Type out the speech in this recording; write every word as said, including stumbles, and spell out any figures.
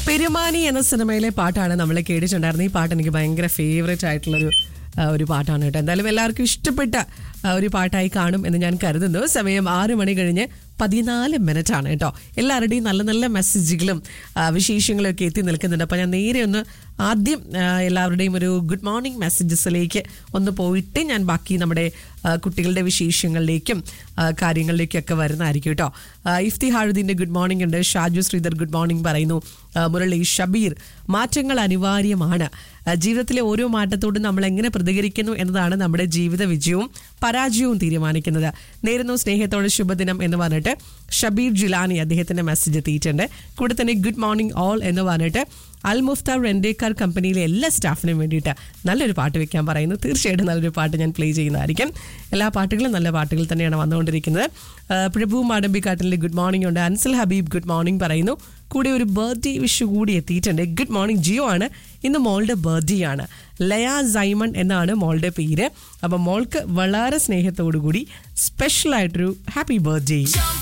പെരുമാനി എന്ന സിനിമയിലെ പാട്ടാണ് നമ്മൾ കേട്ടിട്ടുണ്ടായിരുന്നത്. ഈ പാട്ട് എനിക്ക് ഭയങ്കര ഫേവറേറ്റ് ആയിട്ടുള്ളൊരു ഒരു പാട്ടാണ് കേട്ടോ. എന്തായാലും എല്ലാവർക്കും ഇഷ്ടപ്പെട്ട ഒരു പാട്ടായി കാണും എന്ന് ഞാൻ കരുതുന്നു. സമയം ആറ് മണി കഴിഞ്ഞ് പതിനാല് മിനിറ്റ് ആണ് കേട്ടോ. എല്ലാവരുടെയും നല്ല നല്ല മെസ്സേജുകളും വിശേഷങ്ങളും ഒക്കെ എത്തി നിൽക്കുന്നുണ്ട്. അപ്പോൾ ഞാൻ നേരെ ഒന്ന് ആദ്യം എല്ലാവരുടെയും ഒരു ഗുഡ് മോർണിംഗ് മെസ്സേജസിലേക്ക് ഒന്ന് പോയിട്ട് ഞാൻ ബാക്കി നമ്മുടെ കുട്ടികളുടെ വിശേഷങ്ങളിലേക്കും കാര്യങ്ങളിലേക്കും ഒക്കെ വരുന്നതായിരിക്കും കേട്ടോ. ഇഫ്തിഹാറുദ്ദീൻ്റെ ഗുഡ് മോർണിംഗ് ഉണ്ട്. ഷാജു ശ്രീധർ ഗുഡ് മോർണിംഗ് പറയുന്നു. മുരളി ഷബീർ, മാറ്റങ്ങൾ അനിവാര്യമാണ്. ജീവിതത്തിലെ ഓരോ മാറ്റത്തോടും നമ്മൾ എങ്ങനെ പ്രതികരിക്കുന്നു എന്നതാണ് നമ്മുടെ ജീവിത വിജയവും പരാജയവും തീരുമാനിക്കുന്നത്. നേരുന്നു സ്നേഹത്തോടെ ശുഭദിനം എന്ന് പറഞ്ഞിട്ട് ഷബീർ ജിലാനി അദ്ദേഹത്തിന്റെ മെസ്സേജ് എത്തിയിട്ടുണ്ട്. കൂടെ തന്നെ ഗുഡ് മോർണിംഗ് ഓൾ എന്ന് പറഞ്ഞിട്ട് അൽ മുഫ്താർ റെൻഡേക്കാർ കമ്പനിയിലെ എല്ലാ സ്റ്റാഫിനും വേണ്ടിയിട്ട് നല്ലൊരു പാട്ട് വെക്കാൻ പറയുന്നു. തീർച്ചയായിട്ടും നല്ലൊരു പാട്ട് ഞാൻ പ്ലേ ചെയ്യുന്നതായിരിക്കും. എല്ലാ പാട്ടുകളും നല്ല പാട്ടുകൾ തന്നെയാണ് വന്നുകൊണ്ടിരിക്കുന്നത്. പ്രഭു മാടമ്പിക്കാട്ടിലെ ഗുഡ് മോർണിംഗ് ഉണ്ട്. അൻസൽ ഹബീബ് ഗുഡ് മോർണിംഗ് പറയുന്നു. കൂടെ ഒരു ബർത്ത്ഡേ വിഷ് കൂടി എത്തിയിട്ടുണ്ട്. ഗുഡ് മോർണിംഗ് ജിയോ ആണ്. ഇന്ന് മോളുടെ ബർത്ത്ഡേ ആണ്. ലയ സൈമൺ എന്നാണ് മോളുടെ പേര്. അപ്പം മോൾക്ക് വളരെ സ്നേഹത്തോടു കൂടി സ്പെഷ്യലായിട്ടൊരു ഹാപ്പി ബർത്ത്ഡേ.